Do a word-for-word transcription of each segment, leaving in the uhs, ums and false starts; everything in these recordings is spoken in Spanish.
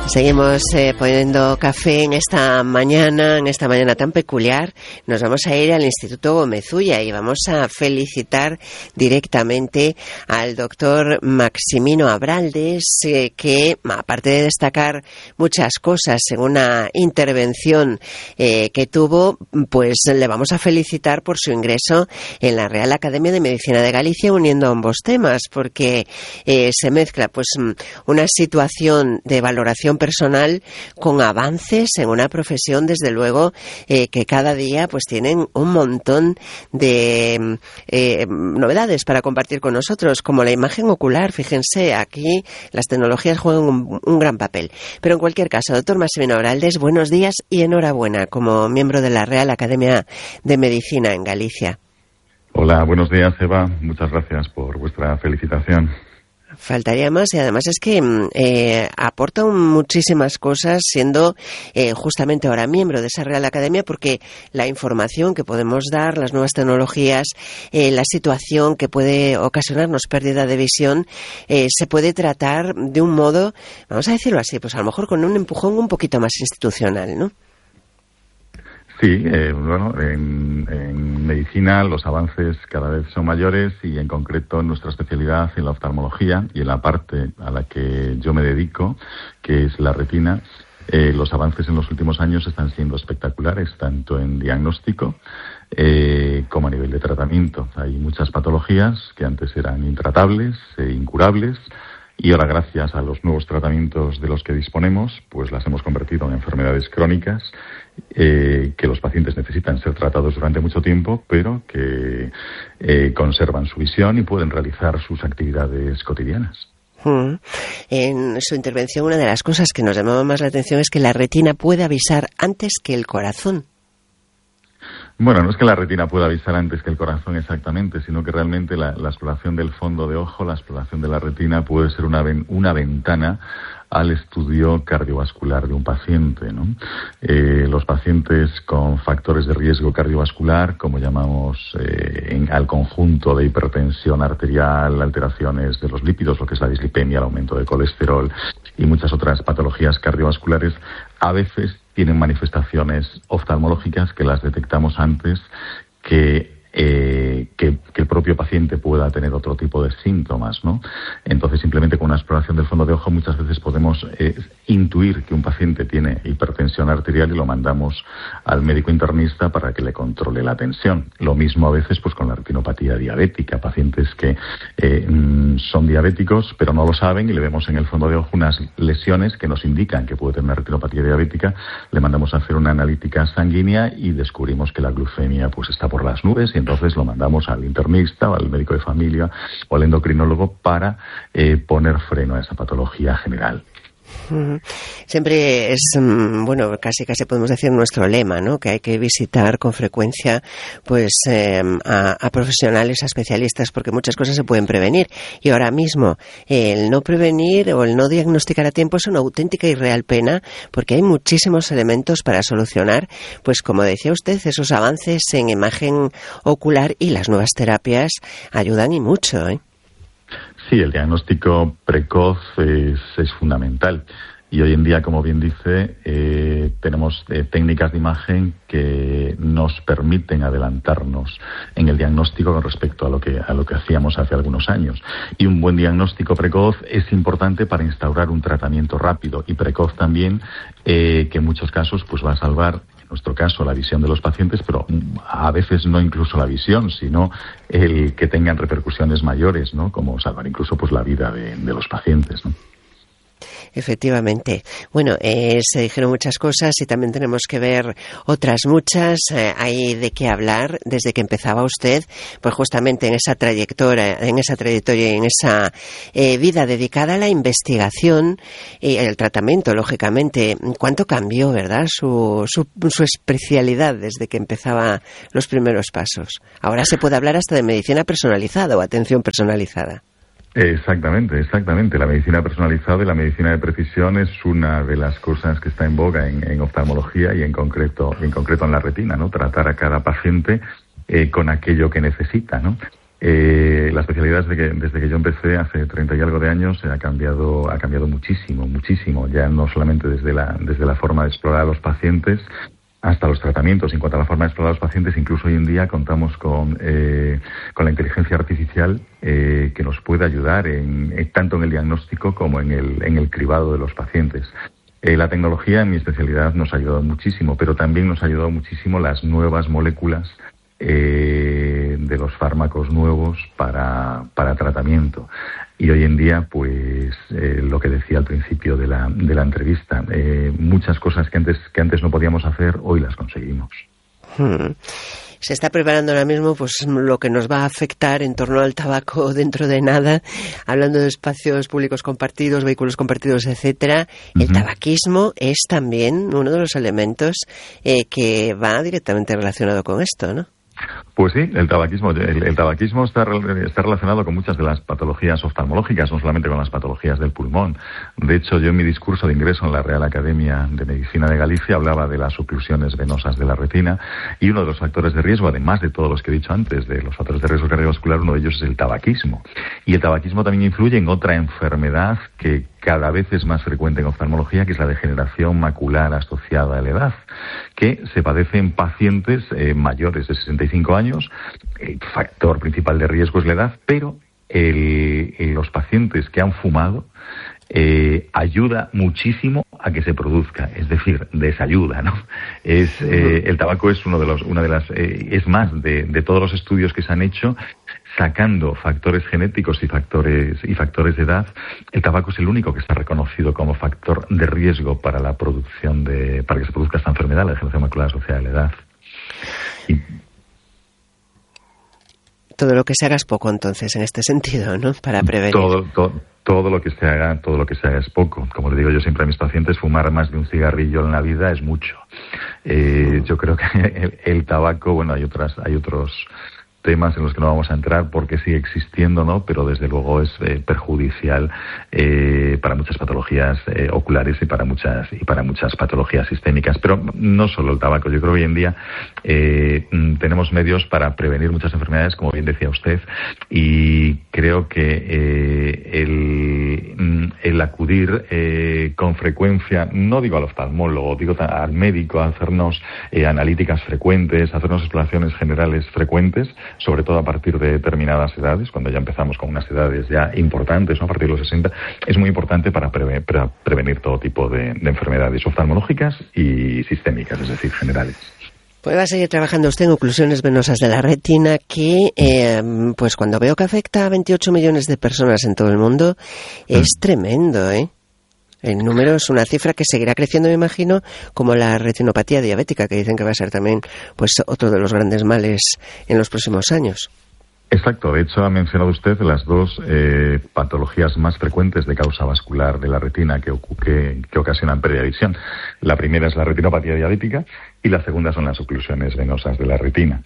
Seguimos eh, poniendo café en esta mañana, en esta mañana tan peculiar. Nos vamos a ir al Instituto Gómez Ulla y vamos a felicitar directamente al doctor Maximino Abraldes, eh, que aparte de destacar muchas cosas en una intervención eh, que tuvo, pues le vamos a felicitar por su ingreso en la Real Academia de Medicina de Galicia, uniendo ambos temas, porque eh, se mezcla pues una situación de valoración personal con avances en una profesión, desde luego, eh, que cada día pues tienen un montón de eh, novedades para compartir con nosotros, como la imagen ocular. Fíjense, aquí las tecnologías juegan un, un gran papel. Pero en cualquier caso, doctor Maximino Abraldes, buenos días y enhorabuena como miembro de la Real Academia de Medicina en Galicia. Hola, buenos días, Eva. Muchas gracias por vuestra felicitación. Faltaría más, y además es que eh, aporta muchísimas cosas siendo eh, justamente ahora miembro de esa Real Academia, porque la información que podemos dar, las nuevas tecnologías, eh, la situación que puede ocasionarnos pérdida de visión, eh, se puede tratar de un modo, vamos a decirlo así, pues a lo mejor con un empujón un poquito más institucional, ¿no? Sí, eh, bueno, en, en medicina los avances cada vez son mayores y en concreto en nuestra especialidad en la oftalmología y en la parte a la que yo me dedico, que es la retina, eh, los avances en los últimos años están siendo espectaculares, tanto en diagnóstico eh, como a nivel de tratamiento. Hay muchas patologías que antes eran intratables e incurables, y ahora, gracias a los nuevos tratamientos de los que disponemos, pues las hemos convertido en enfermedades crónicas eh, que los pacientes necesitan ser tratados durante mucho tiempo, pero que eh, conservan su visión y pueden realizar sus actividades cotidianas. Mm. En su intervención, una de las cosas que nos llamaba más la atención es que la retina puede avisar antes que el corazón. Bueno, no es que la retina pueda avisar antes que el corazón exactamente, sino que realmente la, la exploración del fondo de ojo, la exploración de la retina puede ser una, ven, una ventana al estudio cardiovascular de un paciente, ¿no? Eh, los pacientes con factores de riesgo cardiovascular, como llamamos eh, en, al conjunto de hipertensión arterial, alteraciones de los lípidos, lo que es la dislipemia, el aumento de colesterol y muchas otras patologías cardiovasculares, a veces tienen manifestaciones oftalmológicas que las detectamos antes que, eh, que, que el propio paciente pueda tener otro tipo de síntomas, ¿no? Entonces, simplemente con una exploración del fondo de ojo muchas veces podemos eh, intuir que un paciente tiene hipertensión arterial y lo mandamos al médico internista para que le controle la tensión. Lo mismo a veces pues con la retinopatía diabética, pacientes que eh, son diabéticos pero no lo saben y le vemos en el fondo de ojo unas lesiones que nos indican que puede tener una retinopatía diabética, le mandamos a hacer una analítica sanguínea y descubrimos que la glucemia pues está por las nubes y entonces lo mandamos al internista o al médico de familia o al endocrinólogo para eh, poner freno a esa patología general. Siempre es, bueno, casi casi podemos decir nuestro lema, ¿no? Que hay que visitar con frecuencia pues eh, a, a profesionales, a especialistas, porque muchas cosas se pueden prevenir. Y ahora mismo el no prevenir o el no diagnosticar a tiempo es una auténtica y real pena, porque hay muchísimos elementos para solucionar, pues como decía usted, esos avances en imagen ocular, y las nuevas terapias ayudan y mucho, ¿eh? Sí, el diagnóstico precoz es, es fundamental. Y hoy en día, como bien dice, eh, tenemos eh, técnicas de imagen que nos permiten adelantarnos en el diagnóstico con respecto a lo que a lo que hacíamos hace algunos años. Y un buen diagnóstico precoz es importante para instaurar un tratamiento rápido y precoz también, eh, que en muchos casos pues va a salvar, en nuestro caso, la visión de los pacientes, pero a veces no incluso la visión, sino el que tengan repercusiones mayores, ¿no? Como salvar incluso pues la vida de, de los pacientes, ¿no? Efectivamente. Bueno, eh, se dijeron muchas cosas y también tenemos que ver otras muchas. Eh, hay de qué hablar desde que empezaba usted, pues justamente en esa trayectoria, en esa trayectoria y en esa eh, vida dedicada a la investigación y al tratamiento, lógicamente. ¿Cuánto cambió, verdad, su, su, su especialidad desde que empezaba los primeros pasos? Ahora se puede hablar hasta de medicina personalizada o atención personalizada. Exactamente, exactamente. La medicina personalizada y la medicina de precisión es una de las cosas que está en boga en, en oftalmología y en concreto, en concreto en la retina, ¿no? Tratar a cada paciente eh, con aquello que necesita, ¿no? Eh, la especialidad desde que, desde que yo empecé hace treinta y algo de años ha cambiado, ha cambiado muchísimo, muchísimo. Ya no solamente desde la, desde la forma de explorar a los pacientes hasta los tratamientos. En cuanto a la forma de explorar a los pacientes, incluso hoy en día contamos con, eh, con la inteligencia artificial eh, que nos puede ayudar en, en, tanto en el diagnóstico como en el, en el cribado de los pacientes. Eh, la tecnología en mi especialidad nos ha ayudado muchísimo, pero también nos ha ayudado muchísimo las nuevas moléculas Eh, de los fármacos nuevos para, para tratamiento. Y hoy en día, pues, eh, lo que decía al principio de la, de la entrevista, eh, muchas cosas que antes, que antes no podíamos hacer, hoy las conseguimos. Hmm. Se está preparando ahora mismo pues lo que nos va a afectar en torno al tabaco dentro de nada, hablando de espacios públicos compartidos, vehículos compartidos, etcétera. Uh-huh. El tabaquismo es también uno de los elementos eh, que va directamente relacionado con esto, ¿no? Pues sí, el tabaquismo, el, el tabaquismo está, está relacionado con muchas de las patologías oftalmológicas, no solamente con las patologías del pulmón. De hecho, yo en mi discurso de ingreso en la Real Academia de Medicina de Galicia hablaba de las oclusiones venosas de la retina, y uno de los factores de riesgo, además de todos los que he dicho antes, de los factores de riesgo cardiovascular, uno de ellos es el tabaquismo. Y el tabaquismo también influye en otra enfermedad que cada vez es más frecuente en oftalmología, que es la degeneración macular asociada a la edad, que se padece en pacientes eh, mayores de sesenta y cinco años. El factor principal de riesgo es la edad, pero el, el, los pacientes que han fumado eh, ayuda muchísimo a que se produzca, es decir, desayuda, ¿no? Es eh, el tabaco es uno de los, una de las, eh, es más de, de todos los estudios que se han hecho, sacando factores genéticos y factores y factores de edad, el tabaco es el único que está reconocido como factor de riesgo para la producción de, para que se produzca esta enfermedad, la degeneración macular asociada a la edad. Y todo lo que se haga es poco, entonces, en este sentido, ¿no? Para prevenir. Todo, todo, todo lo que se haga, todo lo que se haga es poco. Como le digo yo siempre a mis pacientes, fumar más de un cigarrillo en la vida es mucho. Eh, yo creo que el, el tabaco, bueno, hay otras, hay otros temas en los que no vamos a entrar porque sigue existiendo, ¿no? Pero desde luego es eh, perjudicial eh, para muchas patologías eh, oculares y para muchas y para muchas patologías sistémicas. Pero no solo el tabaco. Yo creo que hoy en día eh, tenemos medios para prevenir muchas enfermedades, como bien decía usted, y creo que eh, el, el acudir eh, con frecuencia, no digo al oftalmólogo, digo al médico, a hacernos eh, analíticas frecuentes, a hacernos exploraciones generales frecuentes, sobre todo a partir de determinadas edades, cuando ya empezamos con unas edades ya importantes, ¿no? A partir de los sesenta, es muy importante para, preve- para prevenir todo tipo de, de enfermedades oftalmológicas y sistémicas, es decir, generales. Pues va a seguir trabajando usted en oclusiones venosas de la retina, que eh, pues cuando veo que afecta a veintiocho millones de personas en todo el mundo, es mm. tremendo, ¿eh? El número es una cifra que seguirá creciendo, me imagino, como la retinopatía diabética, que dicen que va a ser también pues otro de los grandes males en los próximos años. Exacto. De hecho, ha mencionado usted las dos eh, patologías más frecuentes de causa vascular de la retina que, que, que ocasionan pérdida de visión. La primera es la retinopatía diabética y la segunda son las oclusiones venosas de la retina.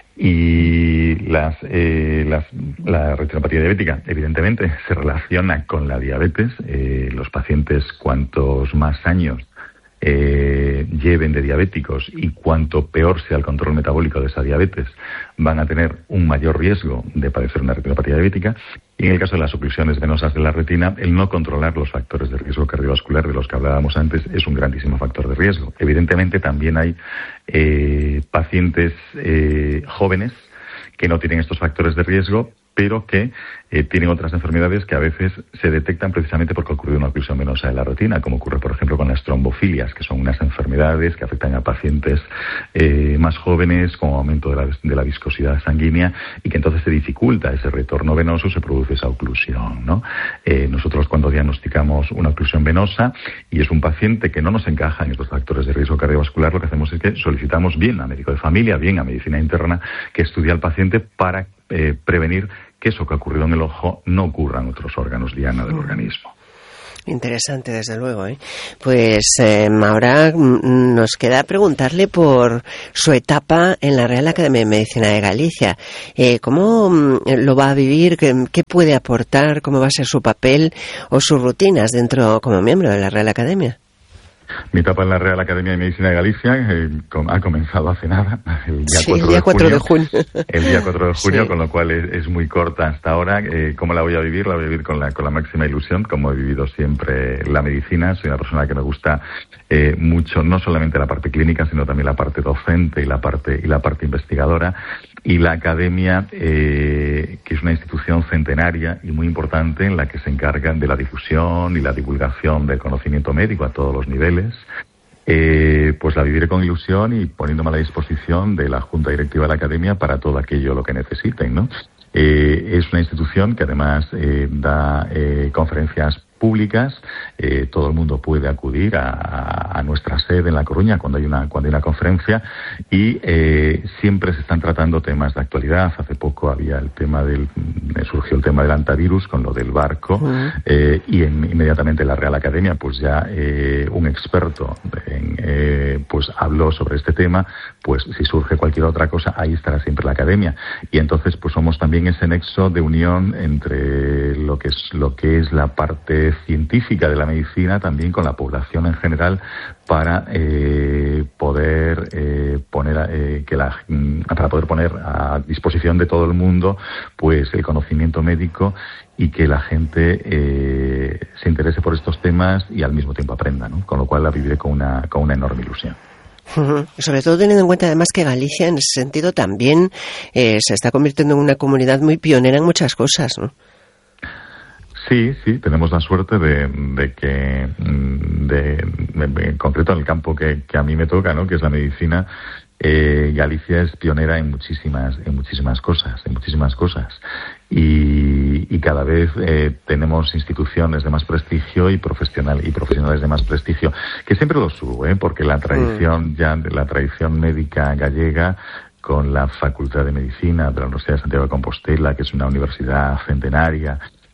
Y las, eh, las, la retinopatía diabética, evidentemente, se relaciona con la diabetes. Eh, los pacientes, cuantos más años eh, lleven de diabéticos y cuanto peor sea el control metabólico de esa diabetes, van a tener un mayor riesgo de padecer una retinopatía diabética. Y en el caso de las oclusiones venosas de la retina, el no controlar los factores de riesgo cardiovascular de los que hablábamos antes es un grandísimo factor de riesgo. Evidentemente también hay eh, pacientes eh, jóvenes que no tienen estos factores de riesgo, pero que eh, tienen otras enfermedades que a veces se detectan precisamente porque ha ocurrido una oclusión venosa de la retina, como ocurre, por ejemplo, con las trombofilias, que son unas enfermedades que afectan a pacientes eh, más jóvenes con aumento de la, de la viscosidad sanguínea y que entonces se dificulta ese retorno venoso, se produce esa oclusión, ¿no? Eh, nosotros cuando diagnosticamos una oclusión venosa y es un paciente que no nos encaja en estos factores de riesgo cardiovascular, lo que hacemos es que solicitamos bien a médico de familia, bien a medicina interna, que estudie al paciente para eh, prevenir que eso que ha ocurrido en el ojo no ocurra en otros órganos diana del organismo. Interesante, desde luego, ¿eh? Pues eh, ahora nos queda preguntarle por su etapa en la Real Academia de Medicina de Galicia. Eh, ¿Cómo lo va a vivir? ¿Qué, ¿Qué puede aportar? ¿Cómo va a ser su papel o sus rutinas dentro como miembro de la Real Academia? Mi etapa en la Real Academia de Medicina de Galicia eh, com, ha comenzado hace nada, el día, sí, cuatro, el día de cuatro junio, de junio. El día cuatro de junio, sí. Con lo cual es, es muy corta hasta ahora. Eh, ¿Cómo la voy a vivir? La voy a vivir con la, con la máxima ilusión, como he vivido siempre la medicina. Soy una persona que me gusta eh, mucho, no solamente la parte clínica, sino también la parte docente y la parte, y la parte investigadora. Y la Academia, eh, que es una institución centenaria y muy importante en la que se encargan de la difusión y la divulgación del conocimiento médico a todos los niveles, eh, pues la viviré con ilusión y poniéndome a la disposición de la Junta Directiva de la Academia para todo aquello lo que necesiten, ¿no? Eh, es una institución que además eh, da eh, conferencias públicas, eh, todo el mundo puede acudir a, a nuestra sede en La Coruña cuando hay una cuando hay una conferencia y eh, siempre se están tratando temas de actualidad. Hace poco había el tema del surgió el tema del antivirus con lo del barco uh-huh. eh, y en, inmediatamente la Real Academia pues ya eh, un experto en, eh, pues habló sobre este tema. Pues si surge cualquier otra cosa ahí estará siempre la Academia y entonces pues somos también ese nexo de unión entre lo que es lo que es la parte científica de la medicina también con la población en general para eh, poder eh, poner eh, que la para poder poner a disposición de todo el mundo pues el conocimiento médico y que la gente eh, se interese por estos temas y al mismo tiempo aprenda, ¿no? Con lo cual la viviré con una con una enorme ilusión. Uh-huh. Sobre todo teniendo en cuenta además que Galicia en ese sentido también eh, se está convirtiendo en una comunidad muy pionera en muchas cosas, ¿no? Sí, sí, tenemos la suerte de, de que, de, de, en concreto en el campo que, que a mí me toca, ¿no? Que es la medicina, eh, Galicia es pionera en muchísimas, en muchísimas cosas, en muchísimas cosas. Y, y cada vez eh, tenemos instituciones de más prestigio y profesional y profesionales de más prestigio, que siempre lo subo, ¿eh? Porque la tradición ya, la tradición médica gallega, con la Facultad de Medicina de la Universidad de Santiago de Compostela, que es una universidad centenaria,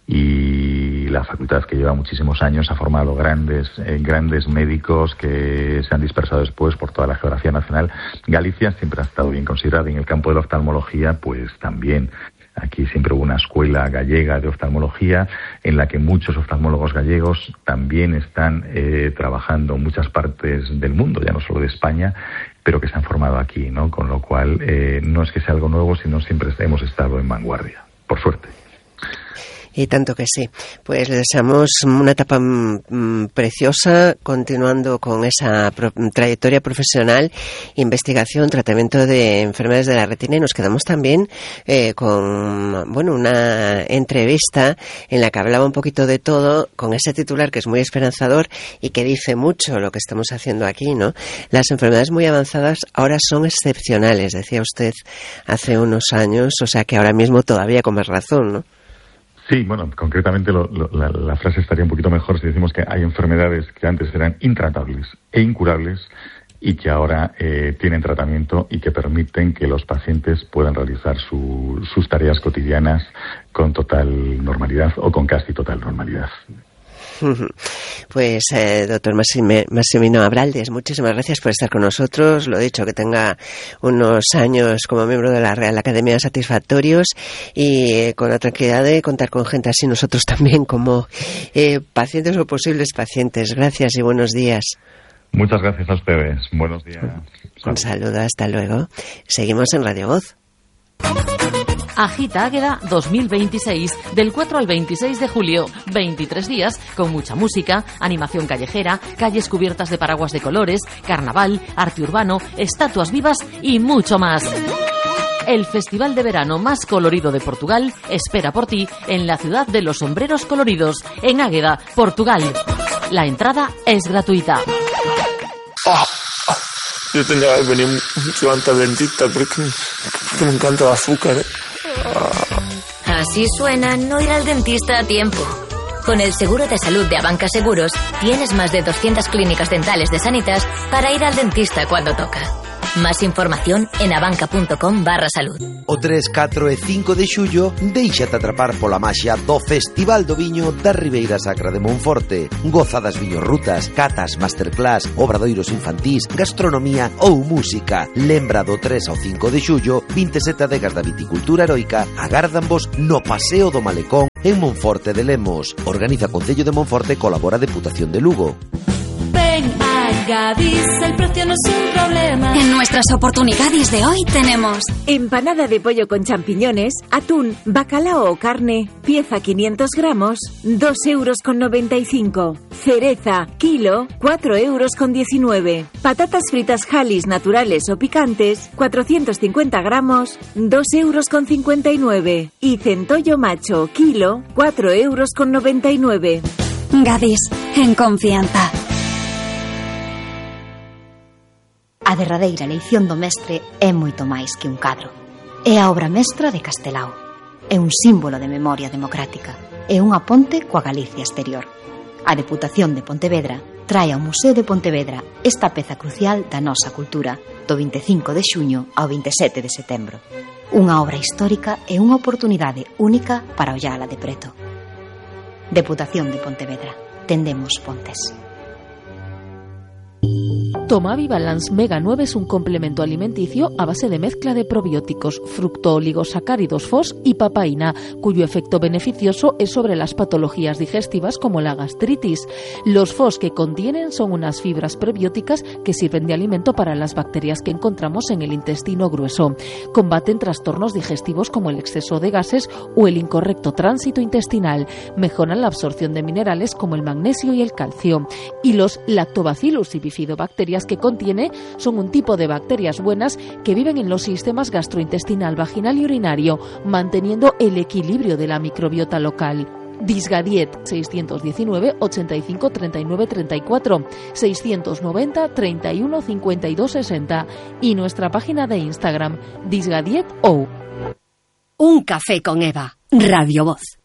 y la facultad que lleva muchísimos años ha formado grandes eh, grandes médicos que se han dispersado después por toda la geografía nacional. Galicia siempre ha estado bien considerada y en el campo de la oftalmología pues también. Aquí siempre hubo una escuela gallega de oftalmología en la que muchos oftalmólogos gallegos también están eh, trabajando en muchas partes del mundo, ya no solo de España, pero que se han formado aquí, ¿no? Con lo cual eh, no es que sea algo nuevo, sino siempre hemos estado en vanguardia, por suerte. Y tanto que sí. Pues le deseamos una etapa mmm, preciosa, continuando con esa pro- trayectoria profesional, investigación, tratamiento de enfermedades de la retina. Y nos quedamos también eh, con bueno una entrevista en la que hablaba un poquito de todo, con ese titular que es muy esperanzador y que dice mucho lo que estamos haciendo aquí, ¿no? Las enfermedades muy avanzadas ahora son excepcionales, decía usted hace unos años, o sea que ahora mismo todavía con más razón, ¿no? Sí, bueno, concretamente lo, lo, la, la frase estaría un poquito mejor si decimos que hay enfermedades que antes eran intratables e incurables y que ahora eh, tienen tratamiento y que permiten que los pacientes puedan realizar su, sus tareas cotidianas con total normalidad o con casi total normalidad. Pues eh, doctor Massimino Abraldes, muchísimas gracias por estar con nosotros. Lo dicho, que tenga unos años como miembro de la Real Academia satisfactorios y eh, con la tranquilidad de contar con gente así nosotros también como eh, pacientes o posibles pacientes. Gracias y buenos días. Muchas gracias a ustedes. Buenos días. Un saludo, hasta luego. Seguimos en Radio Voz. Agita Águeda dos mil veintiséis, del cuatro al veintiséis de julio, veintitrés días con mucha música, animación callejera, calles cubiertas de paraguas de colores, carnaval, arte urbano, estatuas vivas y mucho más. El festival de verano más colorido de Portugal espera por ti en la ciudad de los sombreros coloridos, en Águeda, Portugal. La entrada es gratuita. Oh, oh, yo tenía que venir mucho antes al dentista porque que me encanta el azúcar, ¿eh? Así suena no ir al dentista a tiempo. Con el seguro de salud de Abanca Seguros tienes más de doscientas clínicas dentales de Sanitas para ir al dentista cuando toca. Más información en abanca.com barra salud. O tres, catro e cinco de xullo déixate atrapar pola maxia do Festival do Viño da Ribeira Sacra de Monforte. Goza das viñorrutas, catas, masterclass, obradoiros infantís, gastronomía ou música. Lembra do tres ao cinco de xullo, vinte e sete adegas da viticultura heroica agárdanvos no Paseo do Malecón en Monforte de Lemos. Organiza Concello de Monforte, colabora Deputación de Lugo. Ven a Gadis, el precio no es un problema. En nuestras oportunidades de hoy tenemos empanada de pollo con champiñones, atún, bacalao o carne, pieza quinientos gramos, dos euros con noventa y cinco. Cereza, kilo, cuatro euros con diecinueve. Patatas fritas Halis naturales o picantes, cuatrocientos cincuenta gramos, dos euros con cincuenta y nueve. Y centollo macho, kilo, cuatro euros con noventa y nueve. Gadis, en confianza. A derradeira eleición do mestre é moito máis que un cadro. É a obra mestra de Castelao. É un símbolo de memoria democrática. É unha ponte coa Galicia exterior. A Deputación de Pontevedra trae ao Museo de Pontevedra esta peza crucial da nosa cultura do vinte e cinco de xuño ao vinte e sete de setembro. Unha obra histórica e unha oportunidade única para ollala de preto. Deputación de Pontevedra. Tendemos pontes. Tomavi Balance Mega nueve es un complemento alimenticio a base de mezcla de probióticos, fructooligosacáridos F O S y papaína, cuyo efecto beneficioso es sobre las patologías digestivas como la gastritis. Los F O S que contienen son unas fibras prebióticas que sirven de alimento para las bacterias que encontramos en el intestino grueso. Combaten trastornos digestivos como el exceso de gases o el incorrecto tránsito intestinal. Mejoran la absorción de minerales como el magnesio y el calcio. Y los Lactobacillus y bifidobacterias que contiene son un tipo de bacterias buenas que viven en los sistemas gastrointestinal, vaginal y urinario, manteniendo el equilibrio de la microbiota local. Disgadiet seiscientos diecinueve ochenta y cinco treinta y nueve treinta y cuatro, seiscientos noventa treinta y uno cincuenta y dos sesenta y nuestra página de Instagram Disgadiet O. Un café con Eva, Radio Voz.